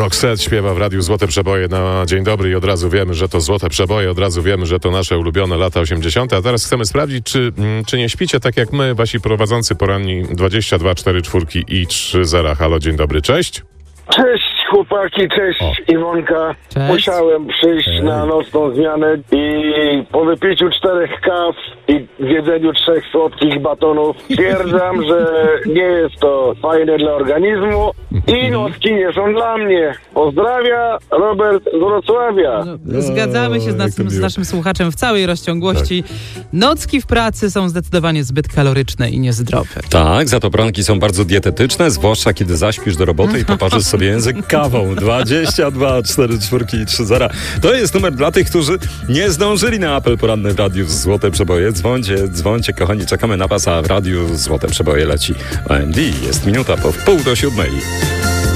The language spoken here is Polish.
Roxette śpiewa w radiu Złote Przeboje na dzień dobry i od razu wiemy, że to Złote Przeboje, od razu wiemy, że to nasze ulubione lata 80. A teraz chcemy sprawdzić, czy nie śpicie tak jak my, wasi prowadzący poranni 22 4 4 i 3 0. Halo, dzień dobry, cześć. Cześć chłopaki, cześć Iwonka. Cześć. Musiałem przyjść na nocną zmianę i po wypiciu 4 kaw i zjedzeniu 3 słodkich batonów stwierdzam, że nie jest to fajne dla organizmu i nocki nie są dla mnie. Pozdrawia Robert z Wrocławia. Zgadzamy się z naszym słuchaczem w całej rozciągłości. Nocki w pracy są zdecydowanie zbyt kaloryczne i niezdrowe. Tak, za to poranki są bardzo dietetyczne, zwłaszcza kiedy zaśpisz do roboty i poparzysz sobie język kawą. 22 4 4 i 3 0. To jest numer dla tych, którzy nie zdążyli na apel poranny w radiu Złote Przeboje. Dzwońcie, kochani, czekamy na was, a w radiu Złote Przeboje leci OMD. Jest minuta po 6:30.